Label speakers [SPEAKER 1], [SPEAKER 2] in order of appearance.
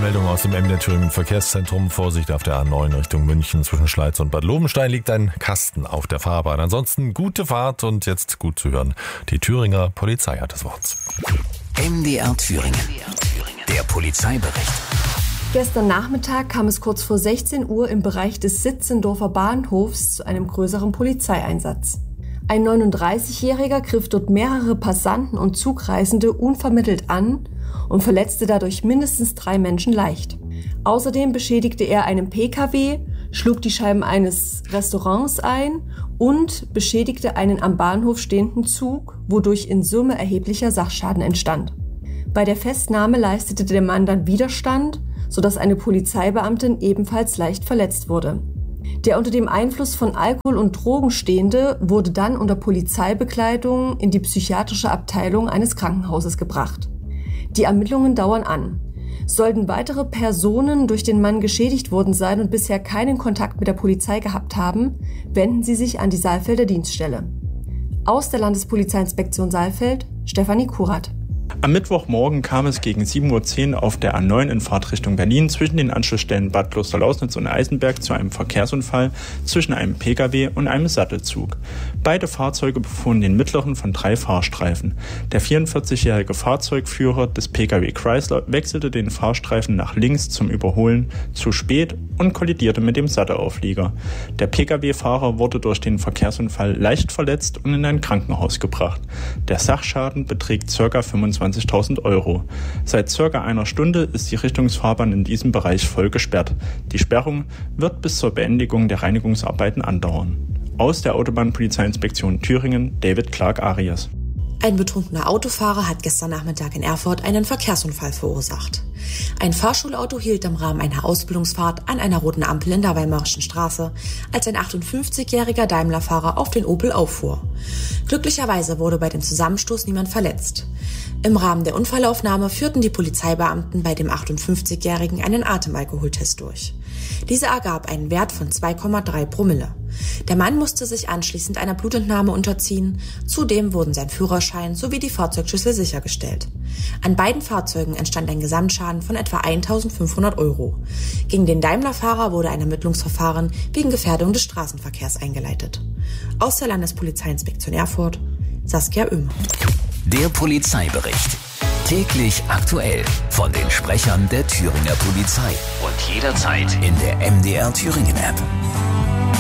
[SPEAKER 1] Meldung aus dem MDR Thüringen Verkehrszentrum. Vorsicht auf der A9 Richtung München. Zwischen Schleiz und Bad Lobenstein liegt ein Kasten auf der Fahrbahn. Ansonsten gute Fahrt und jetzt gut zu hören. Die Thüringer Polizei hat das Wort.
[SPEAKER 2] MDR Thüringen. Der Polizeibericht.
[SPEAKER 3] Gestern Nachmittag kam es kurz vor 16 Uhr im Bereich des Sitzendorfer Bahnhofs zu einem größeren Polizeieinsatz. Ein 39-Jähriger griff dort mehrere Passanten und Zugreisende unvermittelt an und verletzte dadurch mindestens 3 Menschen leicht. Außerdem beschädigte er einen Pkw, schlug die Scheiben eines Restaurants ein und beschädigte einen am Bahnhof stehenden Zug, wodurch in Summe erheblicher Sachschaden entstand. Bei der Festnahme leistete der Mann dann Widerstand, sodass eine Polizeibeamtin ebenfalls leicht verletzt wurde. Der unter dem Einfluss von Alkohol und Drogen Stehende wurde dann unter Polizeibegleitung in die psychiatrische Abteilung eines Krankenhauses gebracht. Die Ermittlungen dauern an. Sollten weitere Personen durch den Mann geschädigt worden sein und bisher keinen Kontakt mit der Polizei gehabt haben, wenden Sie sich an die Saalfelder Dienststelle. Aus der Landespolizeiinspektion Saalfeld, Stefanie Kurat.
[SPEAKER 4] Am Mittwochmorgen kam es gegen 7.10 Uhr auf der A9 in Fahrtrichtung Berlin zwischen den Anschlussstellen Bad Klosterlausnitz und Eisenberg zu einem Verkehrsunfall zwischen einem Pkw und einem Sattelzug. Beide Fahrzeuge befuhren den mittleren von 3 Fahrstreifen. Der 44-jährige Fahrzeugführer des Pkw Chrysler wechselte den Fahrstreifen nach links zum Überholen zu spät und kollidierte mit dem Sattelauflieger. Der Pkw-Fahrer wurde durch den Verkehrsunfall leicht verletzt und in ein Krankenhaus gebracht. Der Sachschaden beträgt ca. 25.000 Euro. Seit circa einer Stunde ist die Richtungsfahrbahn in diesem Bereich voll gesperrt. Die Sperrung wird bis zur Beendigung der Reinigungsarbeiten andauern. Aus der Autobahnpolizeiinspektion Thüringen, David Clark-Arias.
[SPEAKER 5] Ein betrunkener Autofahrer hat gestern Nachmittag in Erfurt einen Verkehrsunfall verursacht. Ein Fahrschulauto hielt im Rahmen einer Ausbildungsfahrt an einer roten Ampel in der Weimarischen Straße, als ein 58-jähriger Daimler-Fahrer auf den Opel auffuhr. Glücklicherweise wurde bei dem Zusammenstoß niemand verletzt. Im Rahmen der Unfallaufnahme führten die Polizeibeamten bei dem 58-Jährigen einen Atemalkoholtest durch. Dieser ergab einen Wert von 2,3 Promille. Der Mann musste sich anschließend einer Blutentnahme unterziehen. Zudem wurden sein Führerschein sowie die Fahrzeugschlüssel sichergestellt. An beiden Fahrzeugen entstand ein Gesamtschaden von etwa 1.500 Euro. Gegen den Daimler-Fahrer wurde ein Ermittlungsverfahren wegen Gefährdung des Straßenverkehrs eingeleitet. Aus der Landespolizeiinspektion Erfurt, Saskia Oehmer.
[SPEAKER 2] Der Polizeibericht. Täglich aktuell von den Sprechern der Thüringer Polizei. Und jederzeit in der MDR Thüringen App.